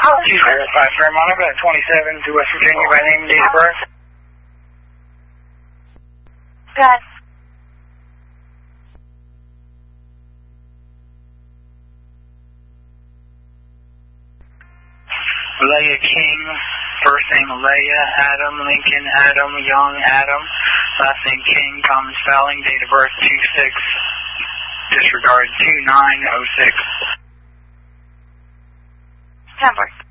205 Fairmont, I've got 27 to West Virginia by name and date of birth. Good. Leah King, first name Leah, Adam, Lincoln, Adam, Young, Adam, last name King, common spelling, date of birth 26, disregard 2906. September.